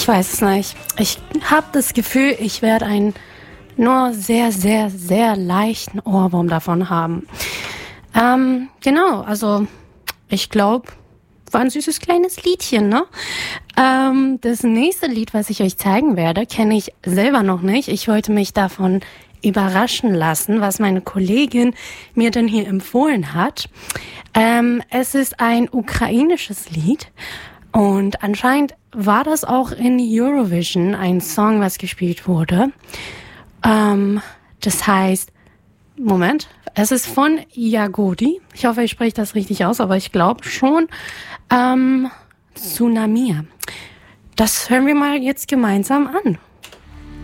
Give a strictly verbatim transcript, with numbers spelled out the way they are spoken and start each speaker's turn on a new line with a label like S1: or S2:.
S1: Ich weiß es nicht. Ich habe das Gefühl, ich werde einen nur sehr, sehr, sehr leichten Ohrwurm davon haben. Ähm, genau, also ich glaube, war ein süßes kleines Liedchen, ne? Ähm, das nächste Lied, was ich euch zeigen werde, kenne ich selber noch nicht. Ich wollte mich davon überraschen lassen, was meine Kollegin mir denn hier empfohlen hat. Ähm, es ist ein ukrainisches Lied und anscheinend war das auch in Eurovision ein Song, was gespielt wurde. Ähm, das heißt, Moment, es ist von Jagodi. Ich hoffe, ich spreche das richtig aus, aber ich glaube schon. Ähm, Tsunami. Das hören wir mal jetzt gemeinsam an.